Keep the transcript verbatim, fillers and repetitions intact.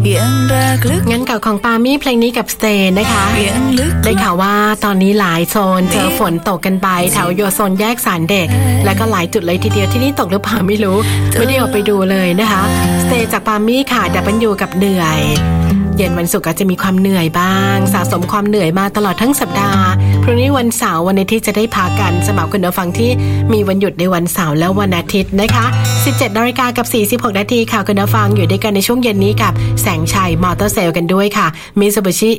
งั้นเก่าของปามี่เพลงนี้กับสเตย์นะคะได้ข่าวว่าตอนนี้หลายโซนเจอฝนตกกันไปแถวโยโซนแยกสารเด็กแล้วก็หลายจุดเลยทีเดียวที่นี่ตกหรือเปล่าไม่รู้ไม่ได้ออกไปดูเลยนะคะสเตย์จากปามี่ค่ะดับเบิลยูกับเหนื่อยเย็นวันศุกร์อาจจะมีความเหนื่อยบ้างสะสมความเหนื่อยมาตลอดทั้งสัปดาห์พรุ่งนี้วันเสาร์วันอาทิตย์จะได้พักกันสำหรับคุณผู้ฟังที่มีวันหยุดในวันเสาร์และวันอาทิตย์นะคะสิบเจ็ดนาฬิกากับสี่สิบหกนาทีค่ะคุณผู้ฟังอยู่ด้วยกันในช่วงเย็นนี้กับแสงชัยมอเตอร์เซลกันด้วยค่ะ Mitsubishi